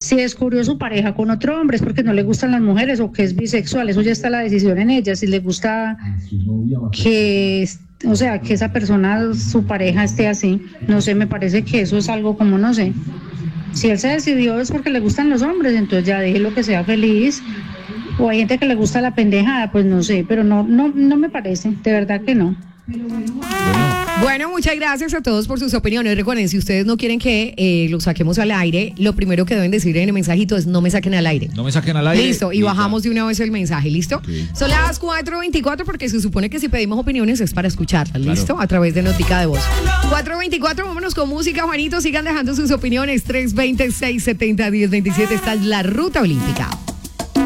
Si descubrió su pareja con otro hombre es porque no le gustan las mujeres o que es bisexual, eso ya está la decisión en ella. Si le gusta que, o sea, que esa persona, su pareja esté así, no sé, me parece que eso es algo como, no sé. Si él se decidió es porque le gustan los hombres, entonces ya déjelo que sea feliz. O hay gente que le gusta la pendejada, pues no sé, pero no me parece, de verdad que no. Bueno, muchas gracias a todos por sus opiniones. Recuerden, si ustedes no quieren que lo saquemos al aire, lo primero que deben decir en el mensajito es no me saquen al aire. No me saquen al aire. Listo, y bajamos de una vez el mensaje, ¿listo? Okay. Son las 4:24 porque se supone que si pedimos opiniones es para escucharlas, ¿listo? Claro. A través de Notica de Voz. 4:24, vámonos con música, Juanito. Sigan dejando sus opiniones. 320-670-1027. Esta es la Ruta Olímpica.